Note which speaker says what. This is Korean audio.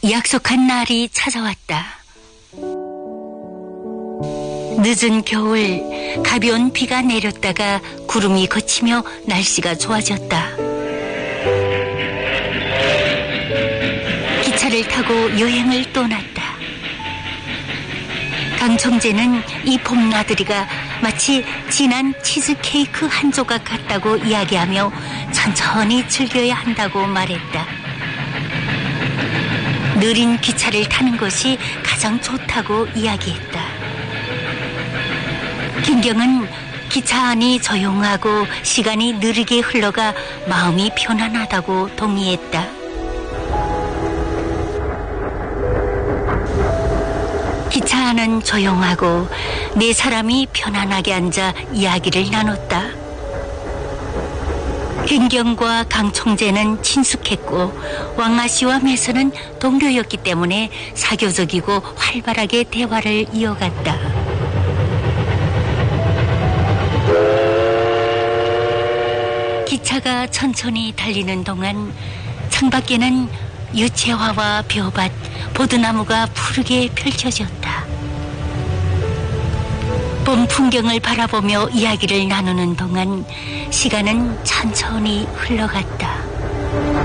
Speaker 1: 약속한 날이 찾아왔다. 늦은 겨울 가벼운 비가 내렸다가 구름이 걷히며 날씨가 좋아졌다. 기차를 타고 여행을 떠났다. 강청재는 이 봄나들이가 마치 진한 치즈케이크 한 조각 같다고 이야기하며 천천히 즐겨야 한다고 말했다. 느린 기차를 타는 것이 가장 좋다고 이야기했다. 김경은 기차 안이 조용하고 시간이 느리게 흘러가 마음이 편안하다고 동의했다. 기차 안은 조용하고 네 사람이 편안하게 앉아 이야기를 나눴다. 김경과 강청재는 친숙했고 왕아씨와 매선은 동료였기 때문에 사교적이고 활발하게 대화를 이어갔다. 기차가 천천히 달리는 동안 창밖에는 유채화와 벼밭, 보드나무가 푸르게 펼쳐졌다. 봄 풍경을 바라보며 이야기를 나누는 동안 시간은 천천히 흘러갔다.